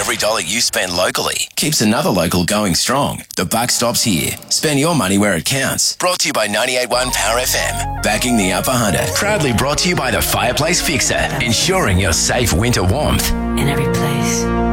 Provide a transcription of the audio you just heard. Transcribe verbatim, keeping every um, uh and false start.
Every dollar you spend locally keeps another local going strong. The buck stops here. Spend your money where it counts. Brought to you by ninety-eight point one Power F M. Backing the Upper Hunter. Proudly brought to you by the Fireplace Fixer. Ensuring your safe winter warmth. In every place.